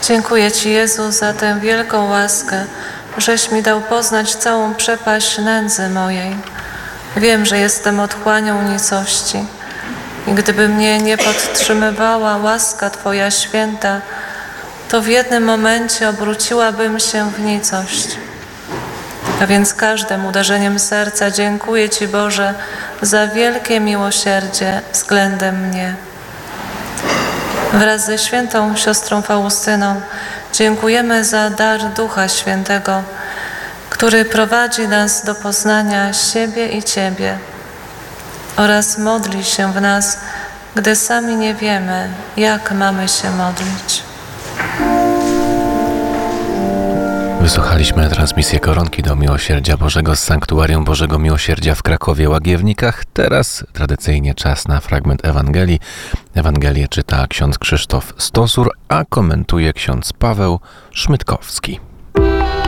Dziękuję Ci, Jezu, za tę wielką łaskę, żeś mi dał poznać całą przepaść nędzy mojej. Wiem, że jestem otchłanią nicości i gdyby mnie nie podtrzymywała łaska Twoja święta, to w jednym momencie obróciłabym się w nicość. A więc każdym uderzeniem serca dziękuję Ci, Boże, za wielkie miłosierdzie względem mnie. Wraz ze świętą siostrą Faustyną dziękujemy za dar Ducha Świętego, który prowadzi nas do poznania siebie i Ciebie oraz modli się w nas, gdy sami nie wiemy, jak mamy się modlić. Wysłuchaliśmy transmisję Koronki do Miłosierdzia Bożego z Sanktuarium Bożego Miłosierdzia w Krakowie-Łagiewnikach. Teraz tradycyjnie czas na fragment Ewangelii. Ewangelię czyta ksiądz Krzysztof Stosur, a komentuje ksiądz Paweł Szmytkowski.